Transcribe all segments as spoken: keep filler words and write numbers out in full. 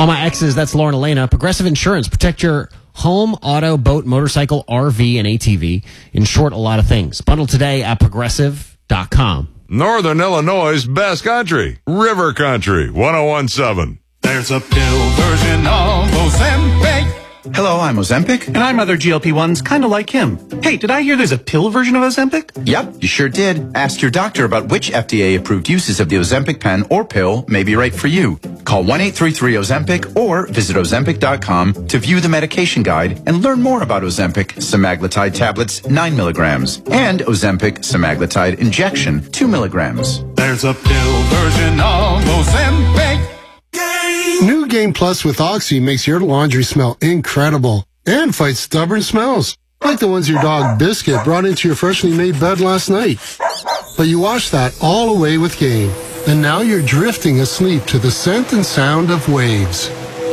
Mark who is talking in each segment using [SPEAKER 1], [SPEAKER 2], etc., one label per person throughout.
[SPEAKER 1] All my exes, that's Lauren Elena. Progressive Insurance. Protect your home, auto, boat, motorcycle, R V, and A T V. In short, a lot of things. Bundle today at progressive dot com.
[SPEAKER 2] Northern Illinois' best country. River Country, one oh one point seven.
[SPEAKER 3] There's a pill version of Ozempic.
[SPEAKER 4] Hello, I'm Ozempic.
[SPEAKER 5] And I'm other G L P ones, kind of like him. Hey, did I hear there's a pill version of Ozempic?
[SPEAKER 4] Yep, you sure did. Ask your doctor about which F D A-approved uses of the Ozempic pen or pill may be right for you. Call one eight three three Ozempic or visit ozempic dot com to view the medication guide and learn more about Ozempic semaglutide tablets, nine milligrams, and Ozempic semaglutide injection, two milligrams.
[SPEAKER 3] There's a pill version of Ozempic.
[SPEAKER 6] New Game Plus with Oxy makes your laundry smell incredible and fights stubborn smells, like the ones your dog Biscuit brought into your freshly made bed last night. But you wash that all away with Game, and now you're drifting asleep to the scent and sound of waves.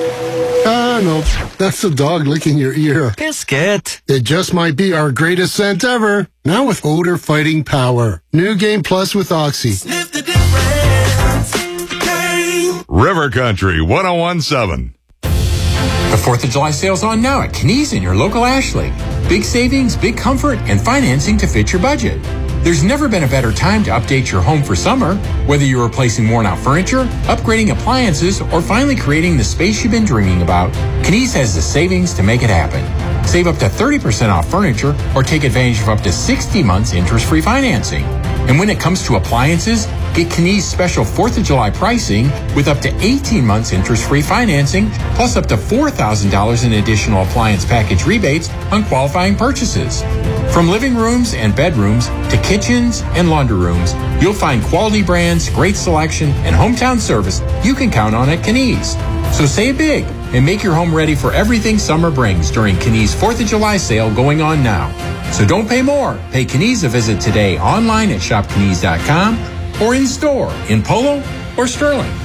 [SPEAKER 6] Ah, no, that's the dog licking your ear.
[SPEAKER 7] Biscuit.
[SPEAKER 6] It just might be our greatest scent ever, now with odor-fighting power. New Game Plus with Oxy.
[SPEAKER 3] Sniff the difference. Game.
[SPEAKER 2] River Country, one oh one point seven.
[SPEAKER 8] The fourth of July sale's on now at Knees in your local Ashley. Big savings, big comfort, and financing to fit your budget. There's never been a better time to update your home for summer. Whether you're replacing worn-out furniture, upgrading appliances, or finally creating the space you've been dreaming about, Knees has the savings to make it happen. Save up to thirty percent off furniture or take advantage of up to sixty months interest-free financing. And when it comes to appliances, get Knees special fourth of July pricing with up to eighteen months interest-free financing, plus up to four thousand dollars in additional appliance package rebates on qualifying purchases. From living rooms and bedrooms to kitchens and laundry rooms, you'll find quality brands, great selection, and hometown service you can count on at Knees. So save big and make your home ready for everything summer brings during Knees fourth of July sale going on now. So don't pay more. Pay Knees a visit today online at shop knees dot com or in store in Polo or Sterling.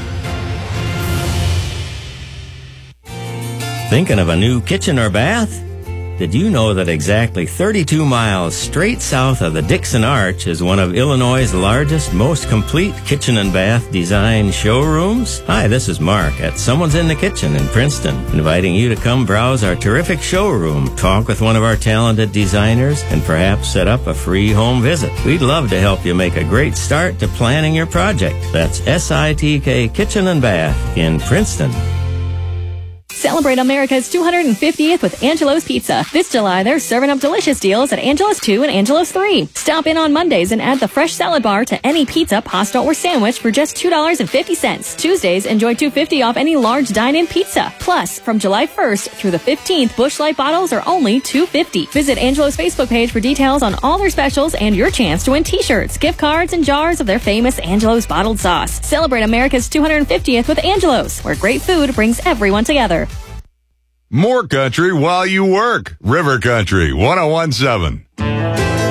[SPEAKER 7] Thinking of a new kitchen or bath? Did you know that exactly thirty-two miles straight south of the Dixon Arch is one of Illinois' largest, most complete kitchen and bath design showrooms? Hi, this is Mark at Someone's in the Kitchen in Princeton, inviting you to come browse our terrific showroom, talk with one of our talented designers, and perhaps set up a free home visit. We'd love to help you make a great start to planning your project. That's S I T K Kitchen and Bath in Princeton.
[SPEAKER 9] Celebrate America's two hundred fiftieth with Angelo's Pizza. This July, they're serving up delicious deals at Angelo's two and Angelo's three. Stop in on Mondays and add the fresh salad bar to any pizza, pasta, or sandwich for just two dollars and fifty cents. Tuesdays, enjoy two dollars and fifty cents off any large dine-in pizza. Plus, from July first through the fifteenth, Busch Light bottles are only two dollars and fifty cents. Visit Angelo's Facebook page for details on all their specials and your chance to win t-shirts, gift cards, and jars of their famous Angelo's bottled sauce. Celebrate America's two hundred fiftieth with Angelo's, where great food brings everyone together.
[SPEAKER 2] More country while you work. River Country, one oh one point seven.